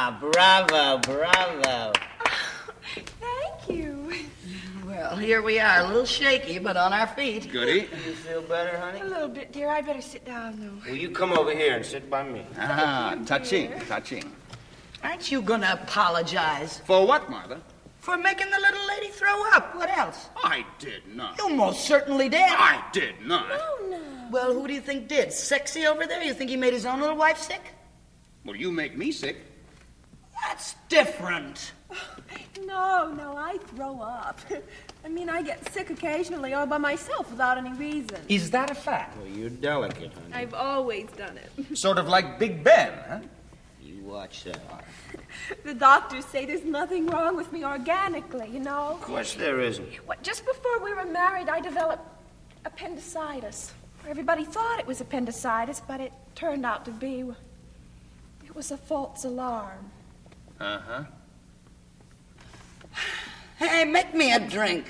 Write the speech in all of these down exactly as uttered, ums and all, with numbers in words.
Ah, bravo, bravo. Thank you. Well, here we are, a little shaky, but on our feet. Goody, you feel better, honey? A little bit, dear. I'd better sit down, though. Well, you come over here and sit by me. Ah, touching, touching. Aren't you gonna apologize For what, Martha? for making the little lady throw up? What else? I did not. You most certainly did. I did not. Oh, no. Well, who do you think did? Sexy over there? You think he made his own little wife sick? Well, you make me sick. That's different. No, no, I throw up. I mean, I get sick occasionally all by myself without any reason. Is that a fact? Well, you're delicate, honey. I've always done it. Sort of like Big Ben, huh? You watch that. The doctors say there's nothing wrong with me organically, you know. Of course there isn't. What, just before we were married, I developed appendicitis. Everybody thought it was appendicitis, but it turned out to be... It was a false alarm. Uh-huh. Hey, make me a drink.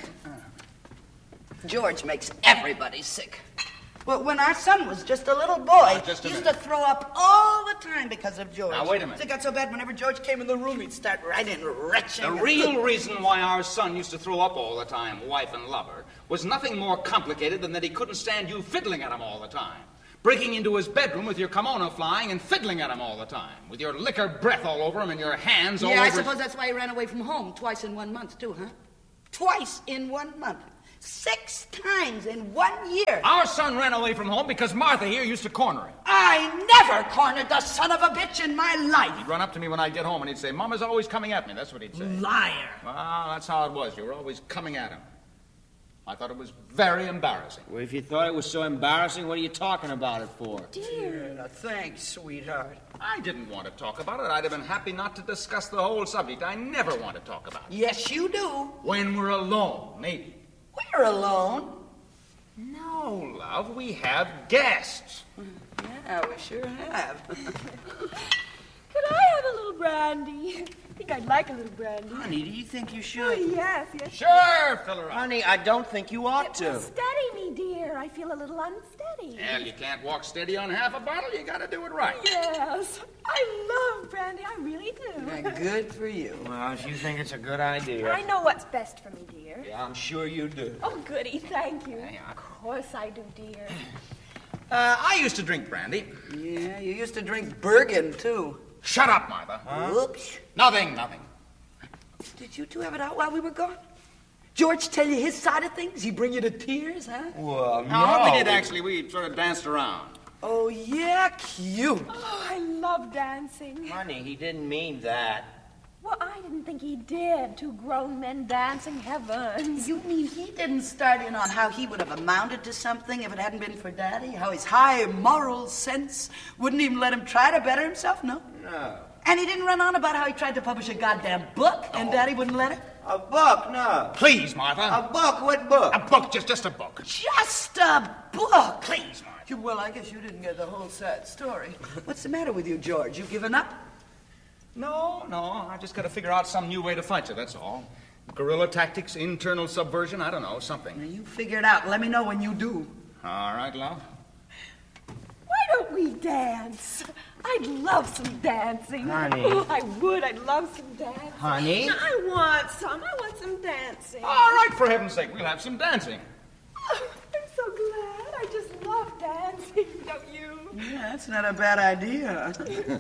George makes everybody sick. Well, when our son was just a little boy, just a he used minute. to throw up all the time because of George. Now, wait a minute. It got so bad whenever George came in the room, he'd start right in retching. The real reason why our son used to throw up all the time, wife and lover, was nothing more complicated than that he couldn't stand you fiddling at him all the time. Breaking into his bedroom with your kimono flying and fiddling at him all the time. With your liquor breath all over him and your hands all Yeah, over I his- suppose that's why he ran away from home twice in one month, too, huh? Twice in one month. Six times in one year. Our son ran away from home because Martha here used to corner him. I never cornered the son of a bitch in my life. He'd run up to me when I'd get home and he'd say, Mama's always coming at me. That's what he'd say. Liar. Well, that's how it was. You were always coming at him. I thought it was very embarrassing. Well, if you thought it was so embarrassing, what are you talking about it for? Dear. Now, thanks, sweetheart. I didn't want to talk about it. I'd have been happy not to discuss the whole subject. I never want to talk about it. Yes, you do. When we're alone, maybe. We're alone. No, love, we have guests. Yeah, we sure have. Could I have a little brandy? I think I'd like a little brandy. Honey, do you think you Oh, should? yes, yes. Sure, fill her up. Honey, I don't think you ought It will to. steady me, dear. I feel a little unsteady. Well, you can't walk steady on half a bottle. You got to do it right. Yes. I love brandy. I really do. Yeah, good for you. Well, if you think it's a good idea. I know what's best for me, dear. Yeah, I'm sure you do. Oh, goody. Thank you. Yeah. Of course I do, dear. Uh, I used to drink brandy. Yeah, you used to drink Bergen, too. Shut up, Martha. Whoops. Nothing, nothing. Did you two have it out while we were gone? George tell you his side of things? He bring you to tears, huh? Well, No, we did actually. We sort of danced around. Oh, yeah, cute. Oh, I love dancing. Honey, he didn't mean that. Well, I didn't think he did. Two grown men dancing, heavens. You mean he didn't start in on how he would have amounted to something if it hadn't been for Daddy? How his high moral sense wouldn't even let him try to better himself? No. No. And he didn't run on about how he tried to publish a goddamn book and Daddy wouldn't let him? A book? No. Please, Martha. A book? What book? A book, just just a book. Just a book. Please, Martha. Well, I guess you didn't get the whole sad story. What's the matter with you, George? You given up? No, no. I just got to figure out some new way to fight you, that's all. Guerrilla tactics, internal subversion, I don't know, something. Now, you figure it out. Let me know when you do. All right, love. Why don't we dance? I'd love some dancing. Honey. Oh, I would. I'd love some dancing. Honey? I want some. I want some dancing. All right, for heaven's sake, we'll have some dancing. Oh, I'm so glad. I just love dancing, don't you? Yeah, that's not a bad idea.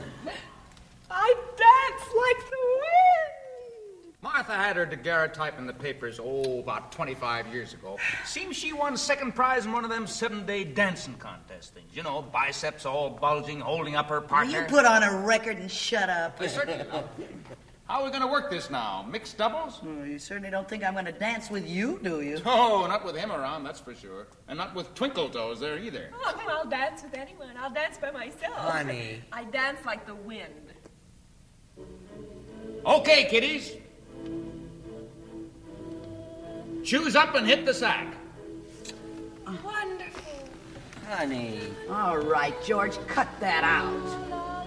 I dance like the wind. Martha had her daguerreotype in the papers, oh, about twenty-five years ago. Seems she won second prize in one of them seven-day dancing contest things. You know, biceps all bulging, holding up her Will partner. you put on a record and shut up? I certainly will. How are we going to work this now? Mixed doubles? Oh, you certainly don't think I'm going to dance with you, do you? Oh, not with him around, that's for sure. And not with Twinkle Toes there either. Oh, I'll dance with anyone. I'll dance by myself. Honey. I dance like the wind. Okay, kiddies. Choose up and hit the sack. Wonderful. Honey. All right, George, cut that out.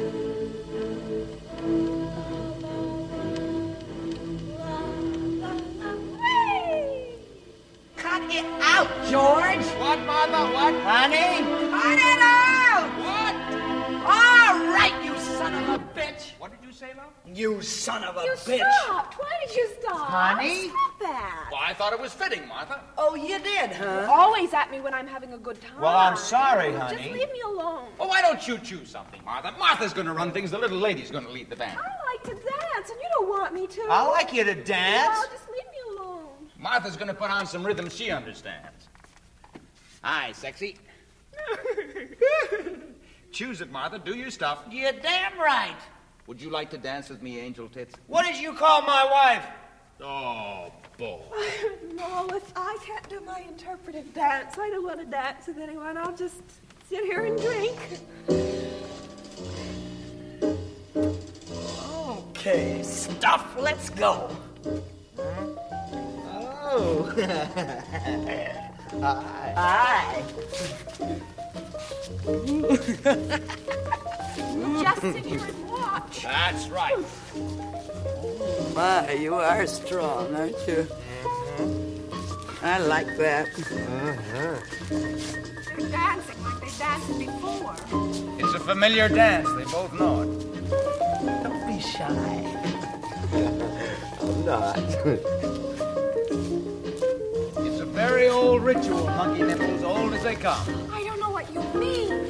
Cut it out, George. What, Martha? What? Honey, cut it out. What? All right, you son of a bitch. What did you say, You son of a You bitch. stopped. Why did you stop? Honey? Stop that. Well, I thought it was fitting, Martha. Oh, you did, huh? You're always at me when I'm having a good time. Well, I'm sorry, Just honey. leave me alone. Well, why don't you choose something, Martha? Martha's going to run things. The little lady's going to lead the band. I like to dance, and you don't want me to. I like you to Well, dance. just leave me alone. Martha's going to put on some rhythm she understands. Hi, sexy. Choose it, Martha. Do your stuff. You're damn right. Would you like to dance with me, Angel Tits? What did you call my wife? Oh, boy. No, if I can't do my interpretive dance, I don't want to dance with anyone. I'll just sit here and drink. Okay, stuff. Let's go. Oh. Aye. Just sit here and watch. That's right. My, you are strong, aren't you? I like that. They're dancing like they danced before. It's a familiar dance. They both know it. Don't be shy. I'm not. It's a very old ritual, Monkey Nipples, old as they come. I don't know what you mean.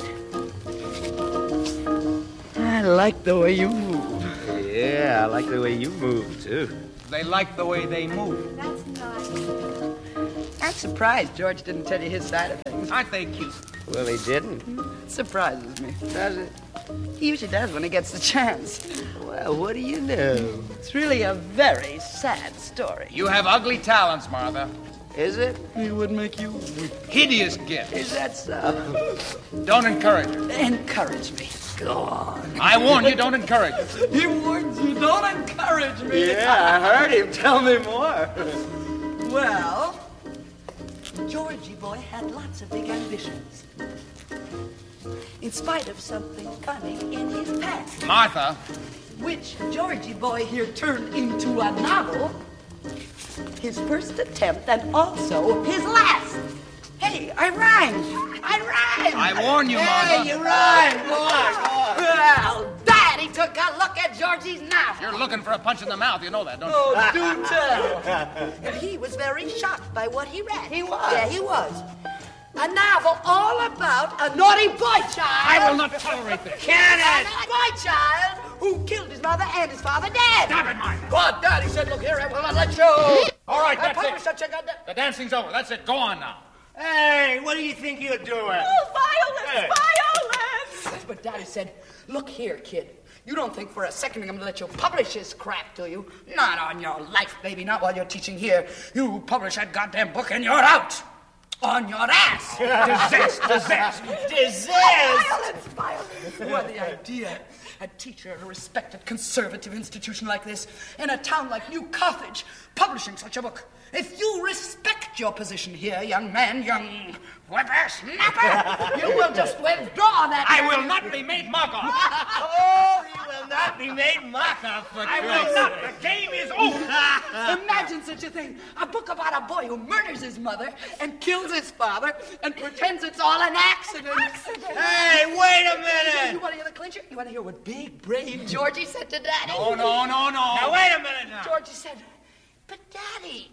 I like the way you move. Yeah, I like the way you move, too. They like the way they move. That's nice. I'm surprised George didn't tell you his side of things. Aren't they cute? Well, he didn't. It surprises me. Does it? He usually does when he gets the chance. Well, what do you know? It's really a very sad story. You have ugly talents, Martha. Is it? He would make you Hideous gifts. Is that so? Don't encourage her. encourage me. Go on. I warn you, don't encourage her. He warns you, don't encourage me. Yeah, I heard him. Tell me more. Well, Georgie boy had lots of big ambitions. In spite of something funny in his past, Martha, which Georgie boy here turned into a novel, his first attempt and also his last. Hey, I rhymed. I rhymed. I warn you, Martha. Hey, you rhymed. Go on, go on. Well, Daddy took a look at Georgie's novel. You're looking for a punch in the mouth. You know that, don't you? Oh, do tell. And he was very shocked by what he read. He was? Yeah, he was. A novel all about a naughty boy child. I will not tolerate this. Can it? A boy child who killed his mother and his father dead. Stop it, Martha. But Daddy said, look here, I will not let you. All right, I that's published it. such a goddamn... The dancing's over. That's it. Go on now. Hey, what do you think you're doing? Oh, violence, Hey. violence! But Daddy said, look here, kid. You don't think for a second I'm going to let you publish this crap, do you? Not on your life, baby. Not while you're teaching here. You publish that goddamn book and you're out. On your ass. Disaster, disaster. Disease! Violence, violence. What the idea? A teacher at a respected conservative institution like this, in a town like New Carthage, publishing such a book. If you respect your position here, young man, young whippersnapper, you will just withdraw that. I will not be made mock of. Oh, he will not be made mock of for I will not. The game is over. Imagine such a thing. A book about a boy who murders his mother and kills his father and pretends it's all an accident. Accident. Hey, wait a You minute! want to hear the clincher? You want to hear what big brain Georgie said to Daddy? No, no, no, no. Now, wait a minute now. Georgie said, but Daddy.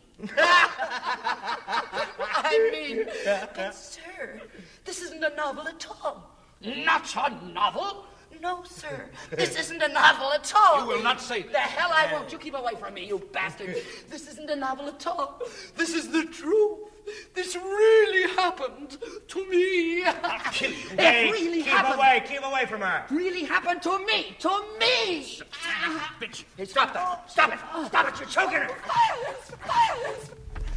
I mean, but sir, this isn't a novel at all. Not a novel? No, sir. This isn't a novel at all. You will not say The that. hell I won't. You keep away from me, you bastard. This isn't a novel at all. This is the truth. This really happened to me. I'll kill you. It Hey, really keep happened. away, keep away from her. Really happened to me. To me. Bitch. Hey, stop that. Stop it. Stop it. You're choking her. Violence, violence!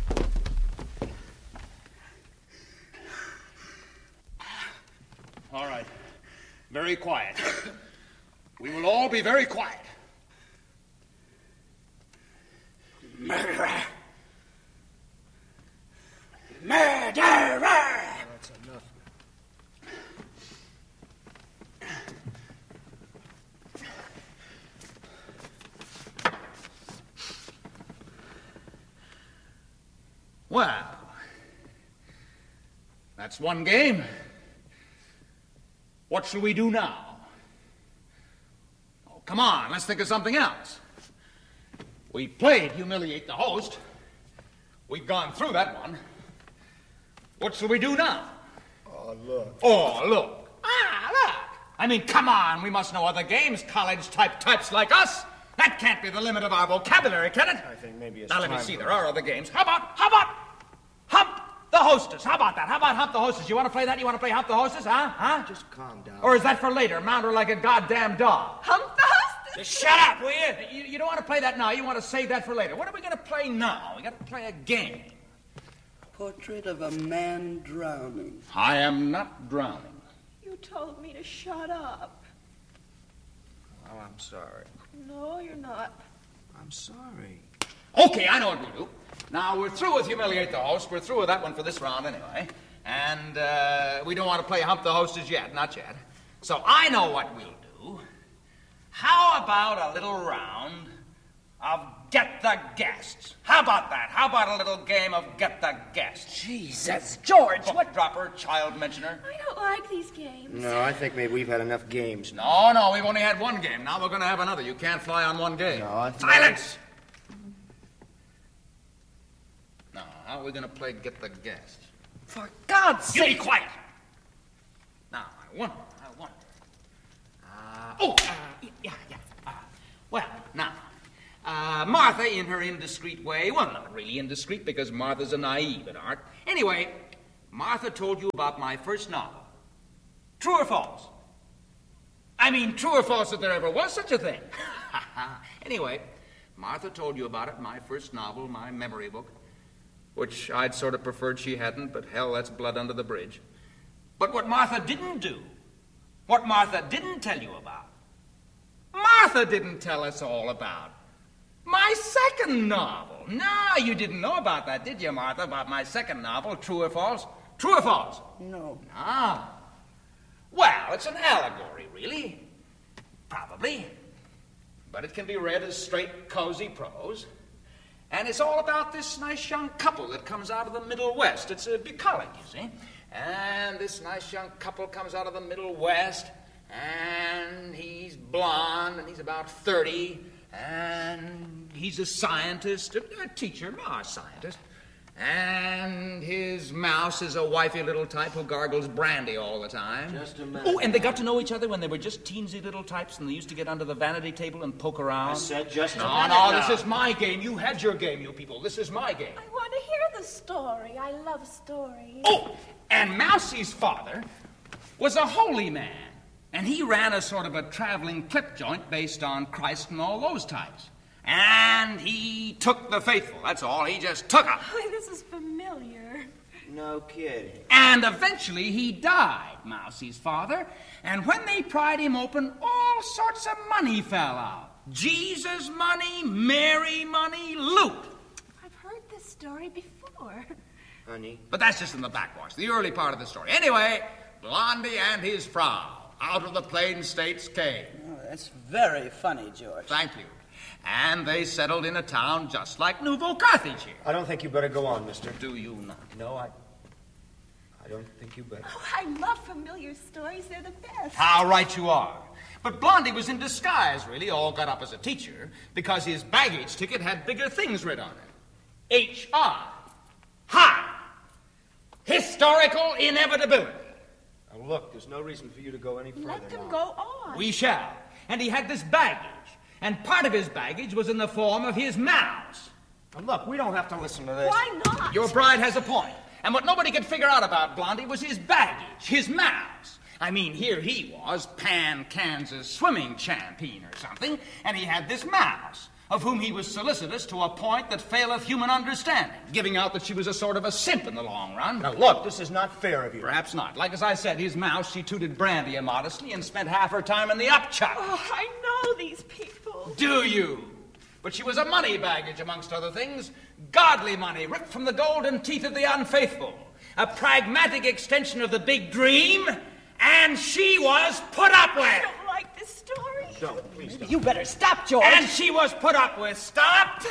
All right. Very quiet. We will all be very quiet. Murderer. Murderer. That's enough. Well, that's one game. What shall we do now? Come on, let's think of something else. We played Humiliate the Host. We've gone through that one. What shall we do now? Oh, look. Oh, look. Ah, look. I mean, come on. We must know other games. College-type types like us. That can't be the limit of our vocabulary, can it? I think maybe it's Now, let me time see. for- There are other games. How about, how about Hump the Hostess? How about that? How about Hump the Hostess? You want to play that? You want to play Hump the Hostess, huh? Huh? Just calm down. Or is that for later? Mount her like a goddamn dog. Hump the hostess. Just shut up, will you? you? You don't want to play that now. You want to save that for later. What are we going to play now? We got to play a game. Portrait of a man drowning. I am not drowning. You told me to shut up. Oh, I'm sorry. No, you're not. I'm sorry. Okay, I know what we'll do. Now, we're through with Humiliate the Host. We're through with that one for this round anyway. And uh, we don't want to play Hump the Hostess yet, not yet. So I know what we'll do. How about a little round of Get the Guests? How about that? How about a little game of Get the Guests? Jesus, George, Book what? dropper, child mentioner. I don't like these games. No, I think maybe we've had enough games. No, no, we've only had one game. Now we're going to have another. You can't fly on one game. No, I think Silence! Now, how are we going to play Get the Guests? For God's You be sake. quiet! Now, I wonder, I wonder. Uh, oh, uh, yeah, yeah. Uh, well, now, uh, Martha, in her indiscreet way, well, not really indiscreet because Martha's a naive at art. Anyway, Martha told you about my first novel. True or false? I mean, true or false that there ever was such a thing? Anyway, Martha told you about it, my first novel, my memory book, which I'd sort of preferred she hadn't, but hell, that's blood under the bridge. But what Martha didn't do, what Martha didn't tell you about, Martha didn't tell us all about my second novel. No, you didn't know about that, did you, Martha, about my second novel, True or False? True or false? No. Ah. Well, it's an allegory, really. Probably. But it can be read as straight, cozy prose. And it's all about this nice young couple that comes out of the Middle West. It's a bucolic, you see. And this nice young couple comes out of the Middle West, and he's blonde, and he's about thirty, and he's a scientist, a, a teacher, no, a scientist. And his mouse is a wifey little type who gargles brandy all the time. Just a minute. Oh, and they got to know each other when they were just teensy little types, and they used to get under the vanity table and poke around. I said just a No, minute no, now. this is my game. You had your game, you people. This is my game. I want to hear the story. I love stories. Oh, and Mousie's father was a holy man, and he ran a sort of a traveling clip joint based on Christ and all those types. And he took the faithful, that's all. He just took them. Oh, this is familiar. No kidding. And eventually he died, Mousie's father. And when they pried him open, all sorts of money fell out. Jesus money, Mary money, loot. I've heard this story before. Honey. But that's just in the backwash, the early part of the story. Anyway, Blondie and his Frau out of the Plain States came. Oh, that's very funny, George. Thank you. And they settled in a town just like Nouveau Carthage here. I don't think you better go on, mister. Do you not? No, I... I don't think you better. Oh, I love familiar stories. They're the best. How right you are. But Blondie was in disguise, really, all got up as a teacher, because his baggage ticket had bigger things written on it. H I. High. Historical inevitability. Now, look, there's no reason for you to go any further Let them now. go on. We shall. And he had this baggage. And part of his baggage was in the form of his mouse. Now, look, we don't have to listen to this. Why not? Your bride has a point. And what nobody could figure out about Blondie was his baggage, his mouse. I mean, here he was, Pan, Kansas swimming champion or something, and he had this mouse, of whom he was solicitous to a point that faileth human understanding, giving out that she was a sort of a simp in the long run. Now, look, this is not fair of you. Perhaps not. Like as I said, his mouse, she tooted brandy immodestly and spent half her time in the upchuck. Oh, I know these people. Do you? But she was a money baggage, amongst other things. Godly money, ripped from the golden teeth of the unfaithful. A pragmatic extension of the big dream, and she was put up I with. don't like this story. Don't, please don't. You better stop, George. And she was put up with. Stop!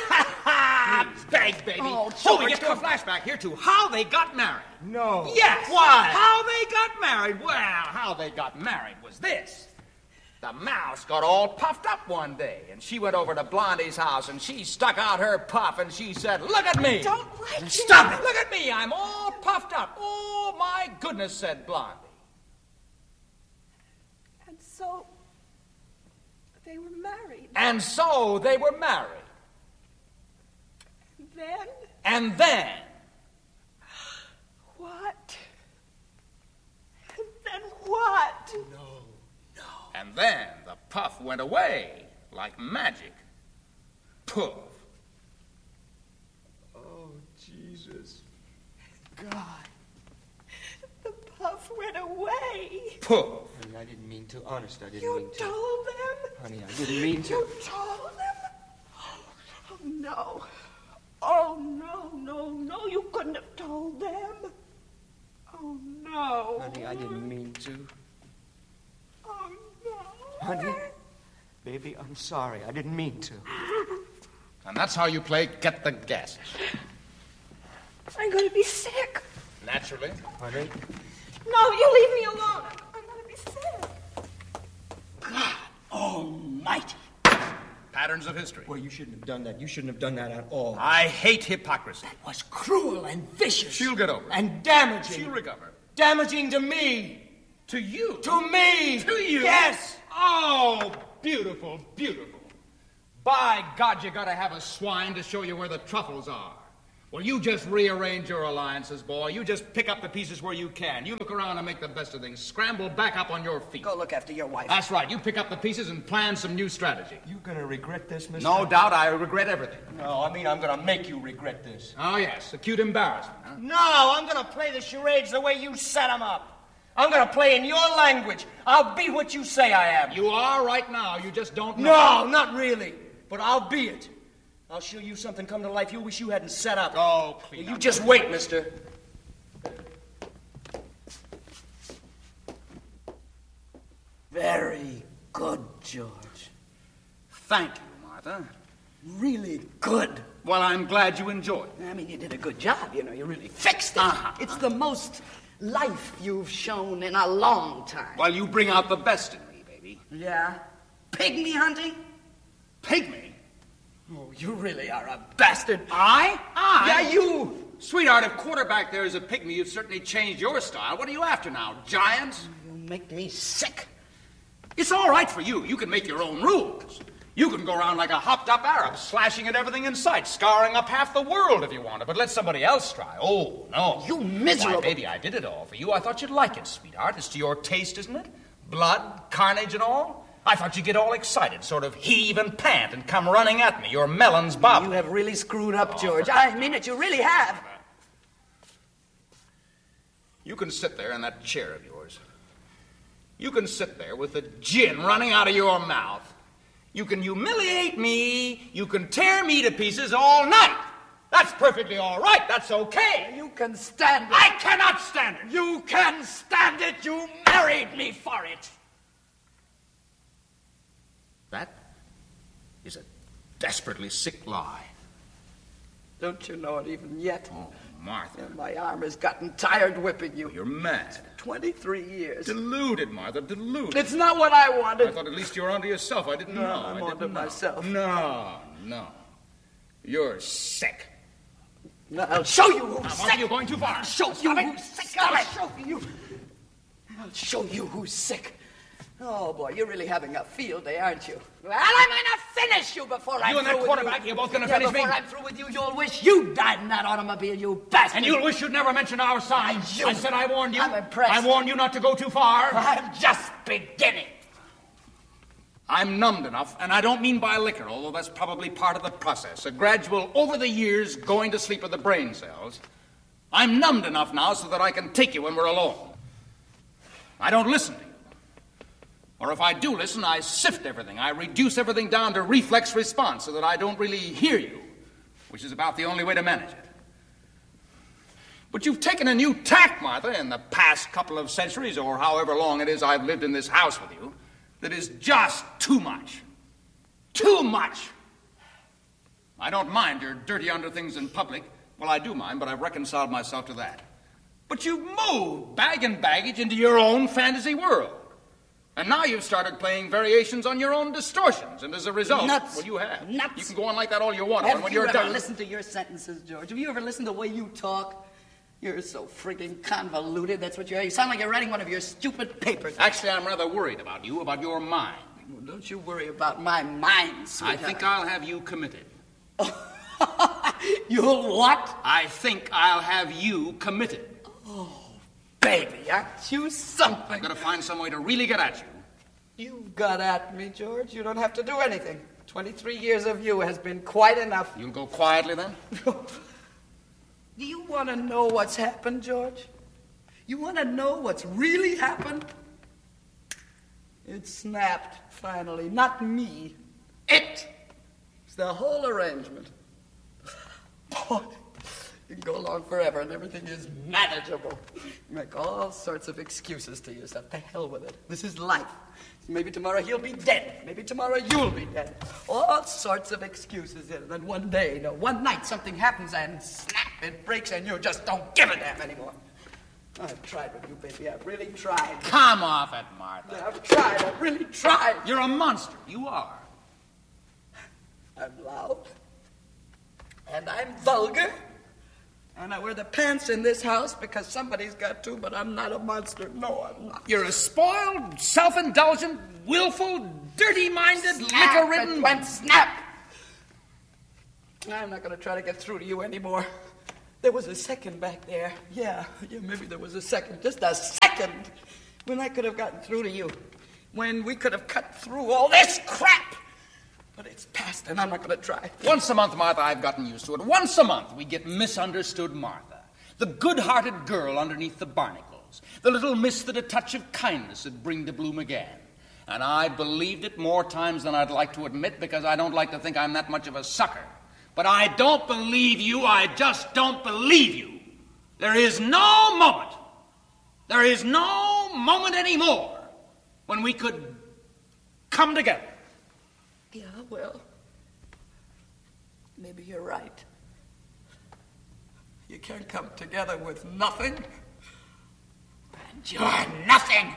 Beg, baby. Oh, oh, we George, get to a flashback here to how they got married. No. Yes. Why? How they got married. Well, how they got married was this. The mouse got all puffed up one day, and she went over to Blondie's house, and she stuck out her puff, and she said, "Look at me!" I don't like it. Stop it! Look at me! I'm all puffed up. Oh, my goodness, said Blondie. And so they were married. And so they were married. Then? And then? What? And then what? No. And then the puff went away like magic. Puff. Oh, Jesus. God. The puff went away. Puff. Honey, I didn't mean to. Honest, I didn't You mean to. told them? Honey, I didn't mean to. You told them? Oh, no. Oh, no, no, no. You couldn't have told them. Oh, no. Honey, I didn't mean to. Oh, no. Honey, baby, I'm sorry. I didn't mean to. And that's how you play Get the Gases. I'm going to be sick. Naturally. Honey? No, you leave me alone. I'm, I'm going to be sick. God almighty. Patterns of history. Well, you shouldn't have done that. You shouldn't have done that at all. I hate hypocrisy. That was cruel and vicious. She'll get over it. And damaging. She'll recover. Damaging to me. To you. To me. To you. Yes. Oh, beautiful, beautiful. By God, you gotta have a swine to show you where the truffles are. Well, you just rearrange your alliances, boy. You just pick up the pieces where you can. You look around and make the best of things. Scramble back up on your feet. Go look after your wife. That's right. You pick up the pieces and plan some new strategy. You gonna regret this, mister? No doubt I regret everything. No, I mean I'm gonna make you regret this. Oh, yes. Acute embarrassment, huh? No, I'm gonna play the charades the way you set them up. I'm gonna play in your language. I'll be what you say I am. You are right now. You just don't know. No, not really. But I'll be it. I'll show you something come to life you wish you hadn't set up. Oh, please. You just wait, mister. Very good, George. Thank you, Martha. Really good. Well, I'm glad you enjoyed it. I mean, you did a good job, you know. You really fixed it. Uh-huh. It's the most life you've shown in a long time. Well, you bring out the best in me, baby. Yeah? Pygmy hunting? Pygmy? Oh, you really are a bastard. I? I? Yeah, you. Sweetheart, if quarterback there is a pygmy, you've certainly changed your style. What are you after now? Giants? You make me sick. It's all right for you. You can make your own rules. You can go around like a hopped-up Arab, slashing at everything in sight, scarring up half the world if you want to, but let somebody else try. Oh, no. You miserable. Why, baby, I did it all for you. I thought you'd like it, sweetheart. It's to your taste, isn't it? Blood, carnage, and all. I thought you'd get all excited, sort of heave and pant and come running at me, your melons bobbing. You have really screwed up, George. I mean it, you really have. You can sit there in that chair of yours. You can sit there with the gin running out of your mouth. You can humiliate me. You can tear me to pieces all night. That's perfectly all right. That's okay. You can stand it. I cannot stand it. You can stand it. You married me for it. That is a desperately sick lie. Don't you know it even yet? Oh, Martha. Yeah, my arm has gotten tired whipping you. You're mad. Twenty-three years. Deluded, Martha, deluded. It's not what I I wanted. thought at least you were onto yourself. I didn't No, know. I'm I onto didn't know. myself. No, no. You're sick. No, I'll show you who's Now, sick. Martha, you're going too far. I'll show Stop you it. who's sick. Stop I'll it. show you. I'll show you who's sick. Oh, boy, you're really having a field day, aren't you? Well, I'm going to finish you before I'm You and through that with quarterback, you're both going to yeah, finish me. before I'm through with you, you'll wish you died in that automobile, you bastard. And you'll wish you'd never mentioned our sign. You- I said I warned you. I'm impressed. I warned you not to go too far. I'm just beginning. I'm numbed enough, and I don't mean by liquor, although that's probably part of the process. A gradual, over the years, going to sleep of the brain cells. I'm numbed enough now so that I can take you when we're alone. I don't listen to you. Or if I do listen, I sift everything. I reduce everything down to reflex response so that I don't really hear you, which is about the only way to manage it. But you've taken a new tack, Martha, in the past couple of centuries, or however long it is I've lived in this house with you, that is just too much. Too much. I don't mind your dirty underthings in public. Well, I do mind, but I've reconciled myself to that. But you've moved bag and baggage into your own fantasy world. And now you've started playing variations on your own distortions, and as a result, Nuts. well, you have. Nuts. You can go on like that all you want, Have and when you you're ever done... listened to your sentences, George? Have you ever listened to the way you talk? You're so frigging convoluted, that's what you are. You sound like you're writing one of your stupid papers. Actually, I'm rather worried about you, about your mind. Well, don't you worry about my mind, sweetheart. I think I'll have you committed. You'll what? I think I'll have you committed. Oh, baby, aren't you something? I've got to find some way to really get at you. You've got at me, George. You don't have to do anything. Twenty-three years of you has been quite enough. You'll go quietly, then? Do you want to know what's happened, George? You want to know what's really happened? It snapped, finally. Not me. It. It's the whole arrangement. Boy, you can go along forever and everything is manageable. You make all sorts of excuses to yourself. To hell with it. This is life. Maybe tomorrow he'll be dead. Maybe tomorrow you'll be dead. All sorts of excuses. And then one day, you know, one night something happens and snap, it breaks and you just don't give a damn anymore. I've tried with you, baby. I've really tried. Come off it, Martha. I've tried. I've really tried. You're a monster. You are. I'm loud. And I'm vulgar. And I wear the pants in this house because somebody's got to, but I'm not a monster. No, I'm not. You're a spoiled, self-indulgent, willful, dirty-minded, Snap, liquor-ridden... it went snap. I'm not going to try to get through to you anymore. There was a second back there. Yeah, yeah, maybe there was a second. Just a second when I could have gotten through to you. When we could have cut through all this crap. But it's past, and I'm not going to try. Once a month, Martha, I've gotten used to it. Once a month, we get misunderstood Martha. The good-hearted girl underneath the barnacles. The little miss that a touch of kindness would bring to bloom again. And I believed it more times than I'd like to admit because I don't like to think I'm that much of a sucker. But I don't believe you. I just don't believe you. There is no moment. There is no moment anymore when we could come together. Yeah, well, maybe you're right. You can't come together with nothing, and you're nothing.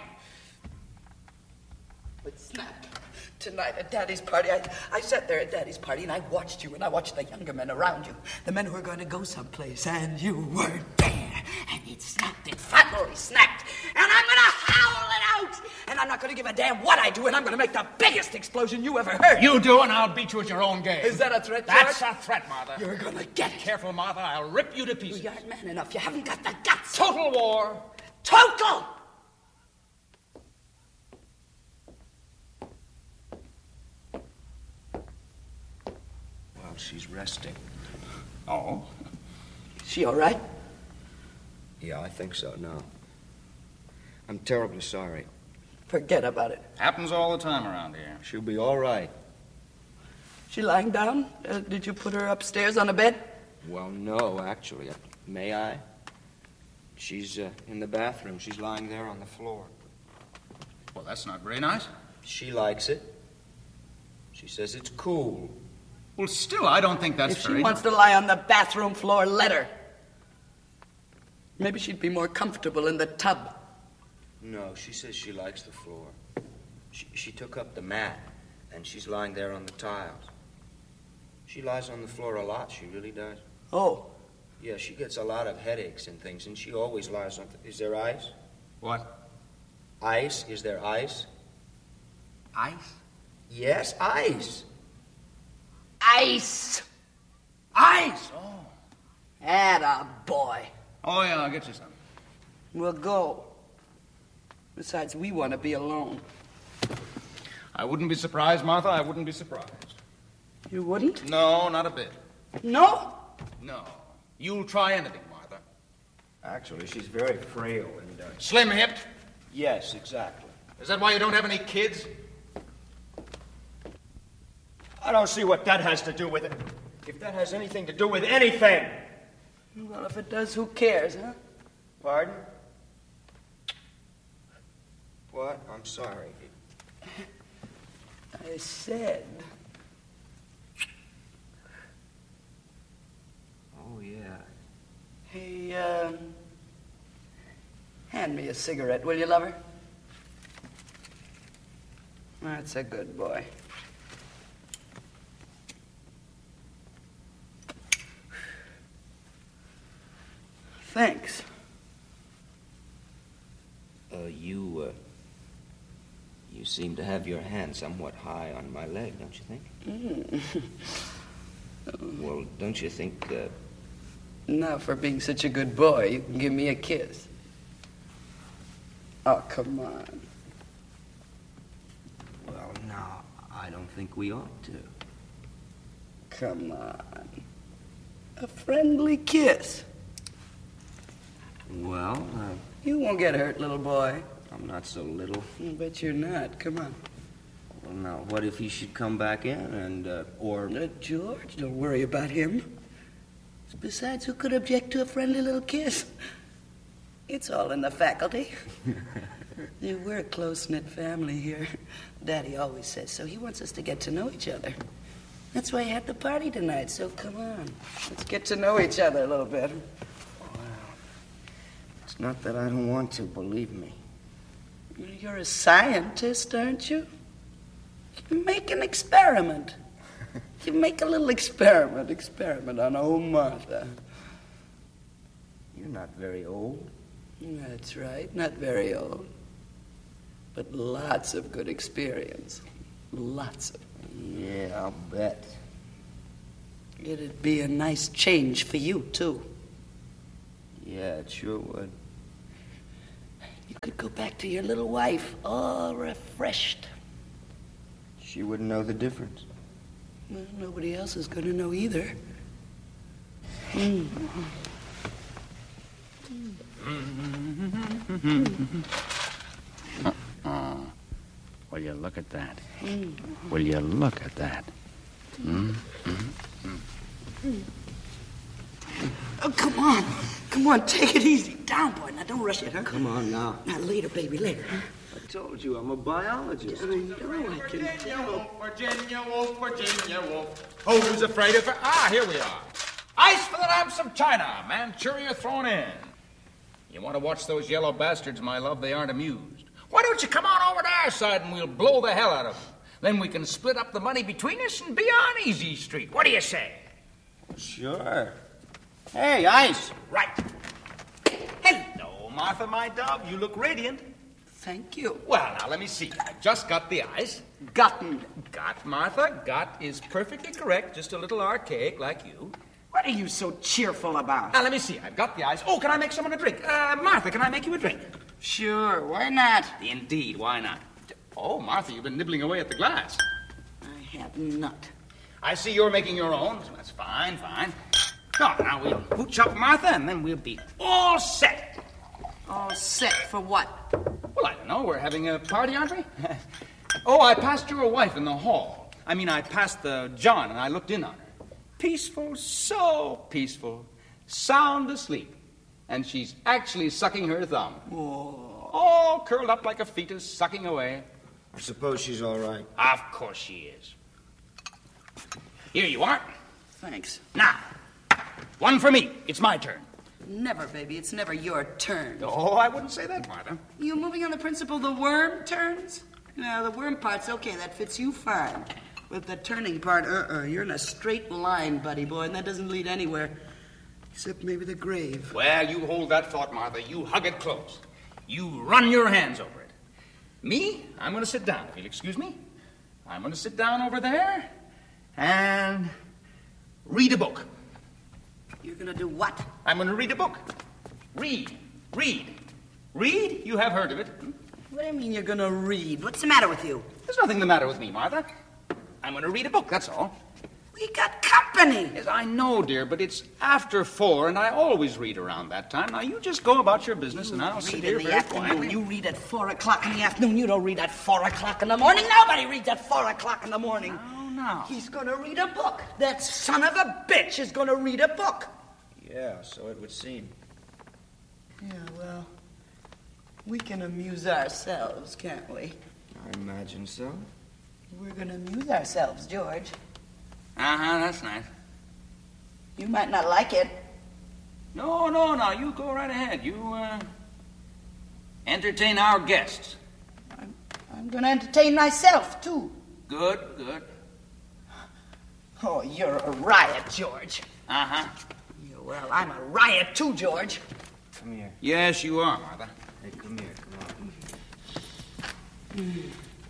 But snap. Tonight at Daddy's party, I, I sat there at Daddy's party and I watched you and I watched the younger men around you, the men who were going to go someplace, and you weren't there. And it snapped, it finally snapped, and I'm going to howl it out. And I'm not going to give a damn what I do, and I'm going to make the biggest explosion you ever heard. You do, and I'll beat you at your own game. Is that a threat, George? That's a threat, Martha. You're going to get it. Careful, Martha. I'll rip you to pieces. You aren't man enough. You haven't got the guts. Total war. Total! Well, she's resting. Oh? Is she all right? Yeah, I think so, no. I'm terribly sorry. Forget about it. Happens all the time around here. She'll be all right. She lying down? Uh, did you put her upstairs on a bed? Well, no, actually. Uh, May I? She's uh, in the bathroom. She's lying there on the floor. Well, that's not very nice. She likes it. She says it's cool. Well, still, I don't think that's If she very... wants to lie on the bathroom floor, let her. Maybe she'd be more comfortable in the tub. No, she says she likes the floor. She, she took up the mat, and she's lying there on the tiles. She lies on the floor a lot, she really does. Oh. Yeah, she gets a lot of headaches and things, and she always lies on... Th- Is there ice? What? Ice? Is there ice? Ice? Yes, ice. Ice! Ice! Oh. Atta boy. Oh, yeah, I'll get you some. We'll go. Besides, we want to be alone. I wouldn't be surprised, Martha. I wouldn't be surprised. You wouldn't? No, not a bit. No? No. You'll try anything, Martha. Actually, she's very frail and... Uh... Slim-hipped? Yes, exactly. Is that why you don't have any kids? I don't see what that has to do with it. If that has anything to do with anything. Well, if it does, who cares, huh? Pardon? What? I'm sorry. I said... Oh, yeah. Hey, um... hand me a cigarette, will you, lover? That's a good boy. Thanks. Uh, you, uh, you seem to have your hand somewhat high on my leg, don't you think? Mm. Well, don't you think, uh... Now, for being such a good boy, you can give me a kiss. Oh, come on. Well, no, I don't think we ought to. Come on. A friendly kiss. Well, uh... You won't get hurt, little boy. I'm not so little. I bet you're not. Come on. Well, now, what if he should come back in and, uh, or... Uh, George, don't worry about him. Besides, who could object to a friendly little kiss? It's all in the faculty. Yeah, we're a close-knit family here. Daddy always says so. He wants us to get to know each other. That's why he had the party tonight, so come on. Let's get to know each other a little bit. It's not that I don't want to, believe me. You're a scientist, aren't you? You make an experiment. You make a little experiment, experiment on old Martha. You're not very old. That's right, not very old. But lots of good experience. Lots of. Yeah, I'll bet. It'd be a nice change for you, too. Yeah, it sure would. You could go back to your little wife, all refreshed. She wouldn't know the difference. Well, nobody else is going to know either. Mm. Uh-uh. Will you look at that? Will you look at that? Mm-hmm. Mm-hmm. Oh, come on. Come on, take it easy. Down, boy. Now, don't rush it, huh? Come on now. Now, later, baby, later. I told you, I'm a biologist. I know, I can Virginia tell. Wolf, Virginia Wolf, Virginia Wolf. Who's afraid of her? Ah, here we are. Ice for the lamps of China. Manchuria thrown in. You want to watch those yellow bastards, my love? They aren't amused. Why don't you come on over to our side and we'll blow the hell out of them? Then we can split up the money between us and be on Easy Street. What do you say? Sure. Hey, Ice. Right. Hello, Martha, my dove. You look radiant. Thank you. Well, now, let me see. I just got the ice. Gotten. Got, Martha. Got is perfectly correct. Just a little archaic like you. What are you so cheerful about? Now, let me see. I've got the ice. Oh, can I make someone a drink? Uh, Martha, can I make you a drink? Sure, why not? Indeed, why not? Oh, Martha, you've been nibbling away at the glass. I have not. I see you're making your own. So that's fine, fine. Oh, now we'll pooch up Martha, and then we'll be all set. All set for what? Well, I don't know. We're having a party, aren't we? Oh, I passed your wife in the hall. I mean, I passed the John, and I looked in on her. Peaceful, so peaceful, sound asleep. And she's actually sucking her thumb. Whoa. All curled up like a fetus, sucking away. I suppose she's all right. Of course she is. Here you are. Thanks. Now, one for me. It's my turn. Never, baby. It's never your turn. Oh, I wouldn't say that, Martha. You moving on the principle the worm turns? No, the worm part's okay. That fits you fine. But the turning part, uh-uh. You're in a straight line, buddy boy, and that doesn't lead anywhere. Except maybe the grave. Well, you hold that thought, Martha. You hug it close. You run your hands over it. Me, I'm going to sit down, if you'll excuse me. I'm going to sit down over there and read a book. You're gonna do what? I'm going to read a book. Read. Read. Read? You have heard of it. What do you mean you're gonna read? What's the matter with you? There's nothing the matter with me, Martha. I'm going to read a book, that's all. We got company. Yes, I know, dear, but it's after four, and I always read around that time. Now, you just go about your business, and I'll sit Read here in the very afternoon. quietly. You read at four o'clock in the afternoon. You don't read at four o'clock in the morning. Nobody reads at four o'clock in the morning. No, no. He's gonna read a book. That son of a bitch is gonna read a book. Yeah, so it would seem. Yeah, well, we can amuse ourselves, can't we? I imagine so. We're gonna amuse ourselves, George. Uh-huh, that's nice. You might not like it. No, no, no, you go right ahead. You, uh, entertain our guests. I'm, I'm going to entertain myself, too. Good, good. Oh, you're a riot, George. Uh-huh. Yeah, well, I'm a riot, too, George. Come here. Yes, you are, Martha. Hey, come here. Come on. Mm.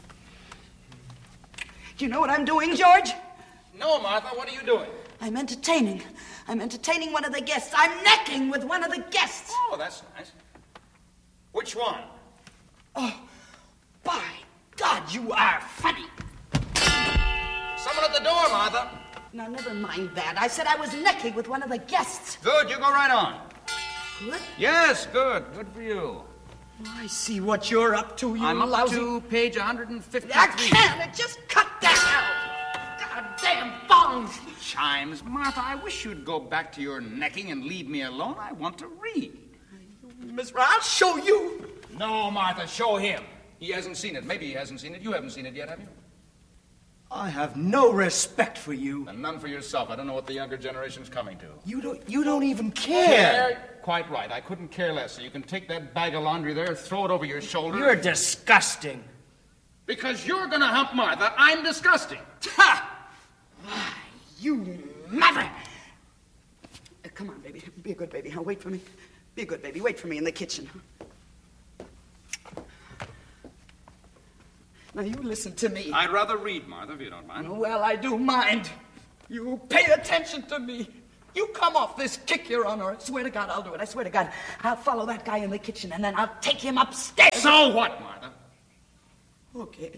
Do you know what I'm doing, George? No, Martha, what are you doing? I'm entertaining. I'm entertaining one of the guests. I'm necking with one of the guests. Oh, that's nice. Which one? Oh, by God, you are funny. Someone at the door, Martha. Now, never mind that. I said I was necking with one of the guests. Good, you go right on. Good? Yes, good. Good for you. I see what you're up to, you I'm up lousy... to page one hundred fifty-three. I can't. Just cut that out. Goddamn bongs. Chimes. Martha, I wish you'd go back to your necking and leave me alone. I want to read. Miss Ra, I'll show you. No, Martha, show him. He hasn't seen it. Maybe he hasn't seen it. You haven't seen it yet, have you? I have no respect for you. And none for yourself. I don't know what the younger generation's coming to. You don't you don't even care. Quite right. I couldn't care less. So you can take that bag of laundry there, throw it over your shoulder. You're disgusting. Because you're gonna hump Martha, I'm disgusting. Ha! Why, you mother. Uh, come on, baby. Be a good baby. Huh? Wait for me. Be a good baby. Wait for me in the kitchen. Now, you listen to me. I'd rather read, Martha, if you don't mind. Well, I do mind. You pay attention to me. You come off this kick you're on, or I swear to God I'll do it. I swear to God. I'll follow that guy in the kitchen, and then I'll take him upstairs. So what, Martha? Okay.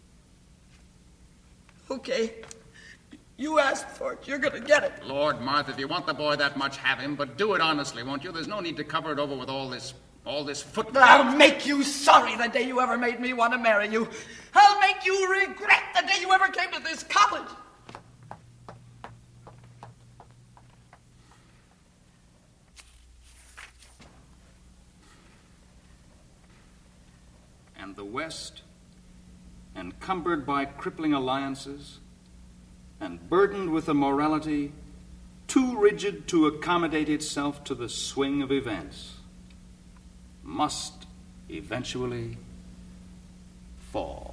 Okay. You asked for it. You're gonna get it. Lord, Martha, if you want the boy that much, have him, but do it honestly, won't you? There's no need to cover it over with all this... all this football. I'll make you sorry the day you ever made me want to marry you. I'll make you regret the day you ever came to this college. And the West, encumbered by crippling alliances, and burdened with a morality too rigid to accommodate itself to the swing of events, must eventually fall.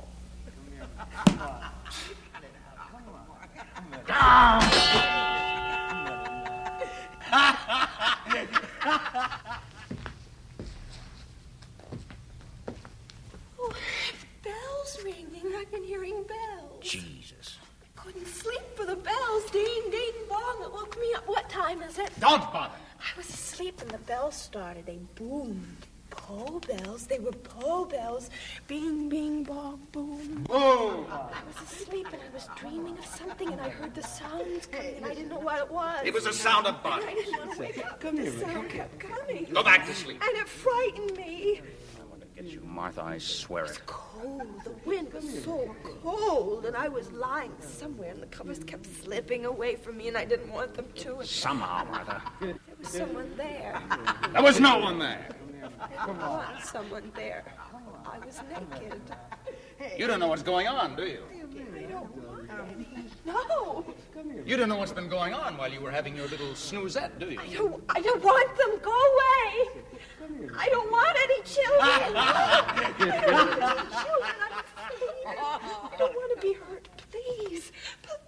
Oh, bells ringing. I've been hearing bells. Jesus. I couldn't sleep for the bells. Ding, ding, bong. It woke me up. What time is it? Don't bother. I was asleep and the bells started. They boomed. Poll bells. They were poll bells. Bing, bing, bong, boom. Boom. I was asleep and I was dreaming of something and I heard the sounds coming and I didn't know what it was. It was the sound of And butter. I didn't want to wake up. Come the sound kept coming. Go back to sleep. And it frightened me. Get you, Martha, I swear it. Cold. The wind was so cold, and I was lying somewhere, and the covers kept slipping away from me, and I didn't want them to. And Somehow, Martha. there was someone there. There was no one there. There was someone there. I was naked. You don't know what's going on, do you? I don't want any. No. You don't know what's been going on while you were having your little snoozette, do you? I don't. I don't want them. Go away. I don't want any children. I don't want any children. I'm afraid. I don't want to be hurt. Please. But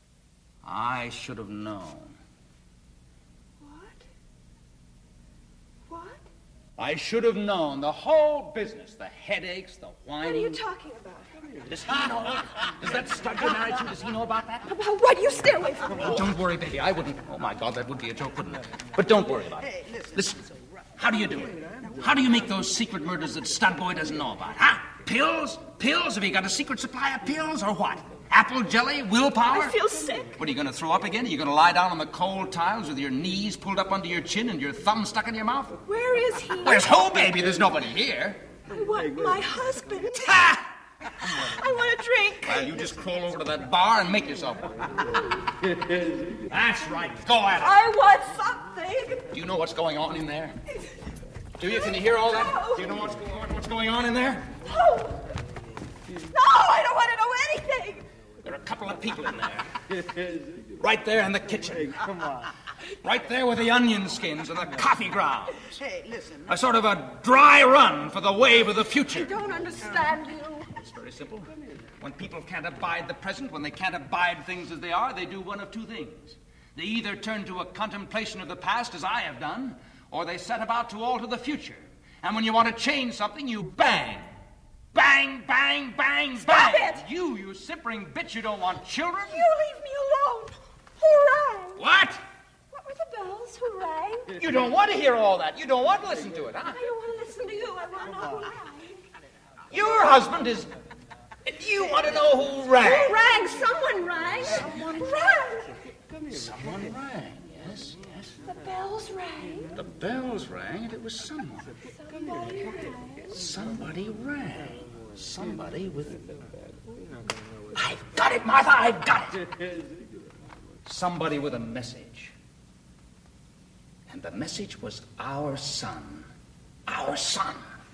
I should have known. what? What? I should have known the whole business, the headaches, the whining. What are you talking about? Does he know? Does that stud you're married to, does he know about that? Well, what? You stay away from me. Oh, don't worry, baby. I wouldn't. Oh, my God, that would be a joke, wouldn't it? But don't worry about it. Listen, how do you do it? How do you make those secret murders that Stud Boy doesn't know about? Huh? Pills? Pills? Have you got a secret supply of pills or what? Apple jelly? Willpower? I feel sick. What, are you going to throw up again? Are you going to lie down on the cold tiles with your knees pulled up under your chin and your thumb stuck in your mouth? Where is he? Where's who, baby? There's nobody here. I want my husband. Ha! I want a drink. Well, you just crawl over to that bar and make yourself one. That's right. Go at it. I want something. Do you know what's going on in there? Do you? Can you hear all that? Do you know what's going on, what's going on in there? No. No, I don't want to know anything. There are a couple of people in there. Right there in the kitchen. Come on. Right there with the onion skins and the coffee grounds. Hey, listen. A sort of a dry run for the wave of the future. I don't understand you. It's very simple. When people can't abide the present, when they can't abide things as they are, they do one of two things. They either turn to a contemplation of the past, as I have done, or they set about to alter the future. And when you want to change something, you bang. Bang, bang, bang, Stop bang. it! You, you simpering bitch, you don't want children? You leave me alone. Who rang? What? What were the bells? Who rang? You don't want to hear all that. You don't want to listen to it, huh? I don't want to listen to you. I want to know who rang. Your husband is... You want to know who rang? Who rang? Someone rang. Someone rang. Someone rang, yes, yes. The bells rang. The bells rang, and it was someone. Somebody rang. Somebody rang. Somebody with... I've got it, Martha, I've got it. Somebody with a message. And the message was our son. Our son.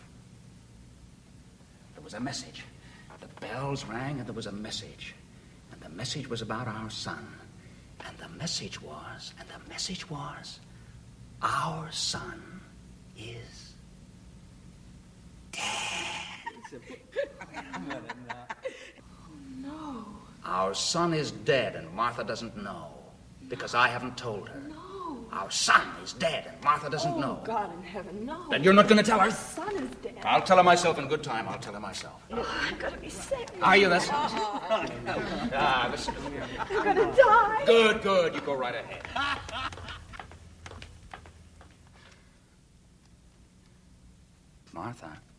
There was a message. The bells rang, and there was a message. And the message was about our son. And the message was, and the message was, our son is dead. No. Our son is dead, and Martha doesn't know, because I haven't told her. No. Our son is dead, and Martha doesn't Oh, know. God in heaven, no. Then you're not going to tell her? Our son is dead. I'll tell her myself in good time. I'll tell her myself. Oh, I'm going to be sick. Are you? That's... Ah, listen. I'm going to die. Good, good. You go right ahead. Martha.